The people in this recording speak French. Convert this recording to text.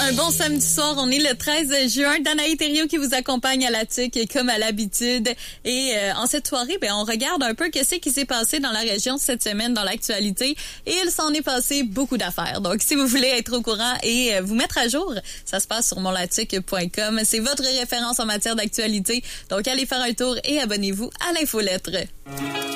Un bon samedi soir, on est le 13 juin. Danaï Thériault qui vous accompagne à la TIC comme à l'habitude. Et en cette soirée, on regarde un peu qu'est-ce qui s'est passé dans la région cette semaine dans l'actualité. Et il s'en est passé beaucoup d'affaires. Donc, si vous voulez être au courant et vous mettre à jour, ça se passe sur monlatic.com. C'est votre référence en matière d'actualité. Donc, allez faire un tour et abonnez-vous à l'infolettre.